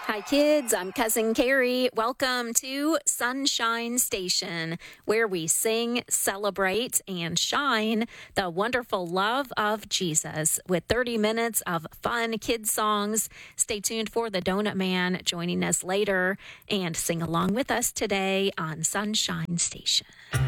Hi, kids. I'm Cousin Carrie. Welcome to Sunshine Station, where we sing, celebrate, and shine the wonderful love of Jesus with 30 minutes of fun kids songs. Stay tuned for the Donut Man joining us later and sing along with us today on Sunshine Station.